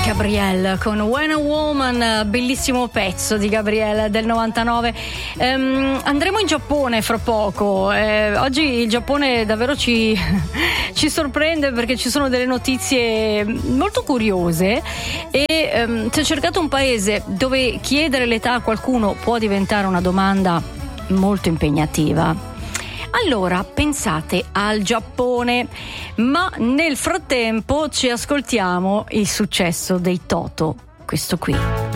Gabrielle con When a Woman, bellissimo pezzo di Gabrielle del 99. Andremo in Giappone fra poco. Oggi il Giappone davvero ci sorprende perché ci sono delle notizie molto curiose e ci ho cercato un paese dove chiedere l'età a qualcuno può diventare una domanda molto impegnativa. Allora pensate al Giappone, ma nel frattempo ci ascoltiamo il successo dei Toto, questo qui.